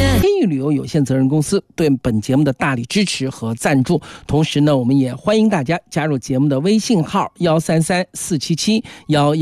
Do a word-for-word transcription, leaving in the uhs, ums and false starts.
天域旅游有限责任公司对本节目的大力支持和赞助。同时呢，我们也欢迎大家加入节目的微信号幺三三四七七幺幺。